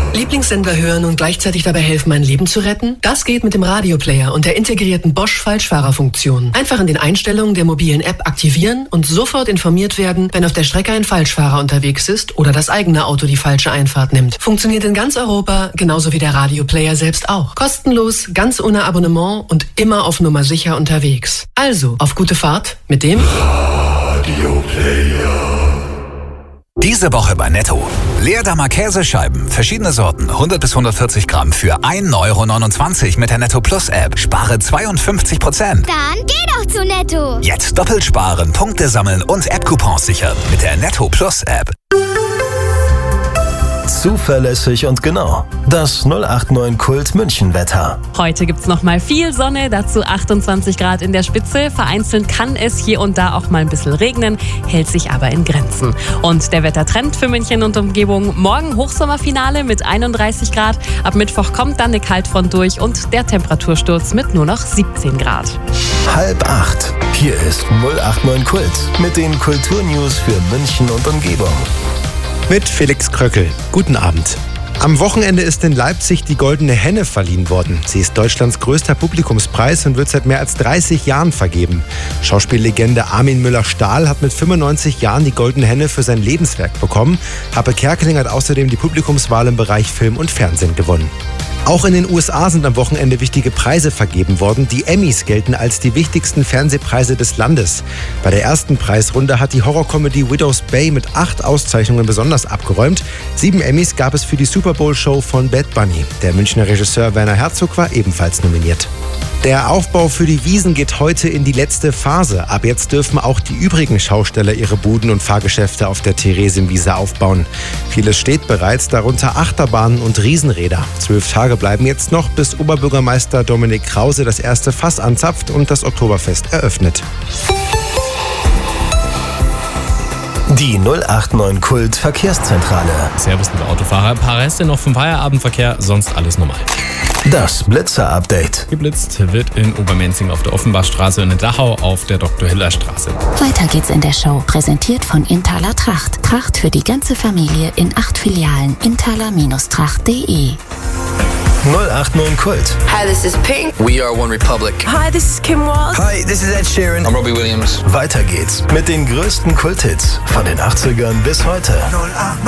Lieblingssender hören und gleichzeitig dabei helfen, mein Leben zu retten? Das geht mit dem Radioplayer und der integrierten Bosch-Falschfahrerfunktion. Einfach in den Einstellungen der mobilen App aktivieren und sofort informiert werden, wenn auf der Strecke ein Falschfahrer unterwegs ist oder das eigene Auto die falsche Einfahrt nimmt. Funktioniert in ganz Europa, genauso wie der Radioplayer selbst auch. Kostenlos, ganz ohne Abonnement und immer auf Nummer sicher unterwegs. Also, auf gute Fahrt mit dem Radioplayer. Diese Woche bei Netto. Leerdammer Käsescheiben, verschiedene Sorten, 100 bis 140 Gramm für 1,29 € mit der Netto Plus App. Spare 52%. Dann geh doch zu Netto. Jetzt doppelt sparen, Punkte sammeln und App-Coupons sichern mit der Netto Plus App. Zuverlässig und genau. Das 089 Kult München Wetter. Heute gibt's noch mal viel Sonne, dazu 28 Grad in der Spitze. Vereinzelt kann es hier und da auch mal ein bisschen regnen, hält sich aber in Grenzen. Und der Wettertrend für München und Umgebung: morgen Hochsommerfinale mit 31 Grad. Ab Mittwoch kommt dann eine Kaltfront durch und der Temperatursturz mit nur noch 17 Grad. 7:30. Hier ist 089 Kult mit den Kulturnews für München und Umgebung. Mit Felix Kröckel. Guten Abend. Am Wochenende ist in Leipzig die Goldene Henne verliehen worden. Sie ist Deutschlands größter Publikumspreis und wird seit mehr als 30 Jahren vergeben. Schauspiellegende Armin Müller-Stahl hat mit 95 Jahren die Goldene Henne für sein Lebenswerk bekommen. Happe Kerkeling hat außerdem die Publikumswahl im Bereich Film und Fernsehen gewonnen. Auch in den USA sind am Wochenende wichtige Preise vergeben worden. Die Emmys gelten als die wichtigsten Fernsehpreise des Landes. Bei der ersten Preisrunde hat die Horrorcomedy Widow's Bay mit 8 Auszeichnungen besonders abgeräumt. 7 Emmys gab es für die Super Bowl-Show von Bad Bunny. Der Münchner Regisseur Werner Herzog war ebenfalls nominiert. Der Aufbau für die Wiesn geht heute in die letzte Phase. Ab jetzt dürfen auch die übrigen Schausteller ihre Buden und Fahrgeschäfte auf der Theresienwiese aufbauen. Vieles steht bereits, darunter Achterbahnen und Riesenräder. 12 Tage bleiben jetzt noch, bis Oberbürgermeister Dominik Krause das erste Fass anzapft und das Oktoberfest eröffnet. Die 089 Kult Verkehrszentrale. Servus, liebe Autofahrer. Ein paar Reste noch vom Feierabendverkehr, sonst alles normal. Das Blitzer-Update. Geblitzt wird in Obermenzing auf der Offenbachstraße und in Dachau auf der Dr.-Hiller-Straße. Weiter geht's in der Show. Präsentiert von Inthaler Tracht. Tracht für die ganze Familie in 8 Filialen. Inthaler-Tracht.de. 089 Kult. Hi, this is Pink. We are One Republic. Hi, this is Kim Walsh. Hi, this is Ed Sheeran. I'm Robbie Williams. Weiter geht's mit den größten Kulthits von den 80ern bis heute. 089